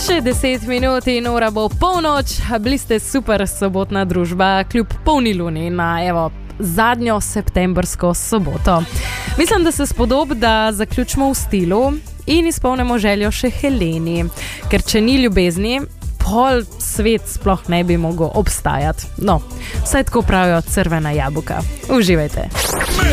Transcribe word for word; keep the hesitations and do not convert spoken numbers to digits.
Še deset minut in ura bo polnoč, bili ste super sobotna družba, kljub polni luni na evo zadnjo septembrsko soboto. Mislim, da se spodob, da zaključimo v stilu in izpolnimo željo še Heleni, ker če ni ljubezni, pol svet sploh ne bi mogel obstajati. No, vsaj tako pravijo crvena jabolka. Uživajte.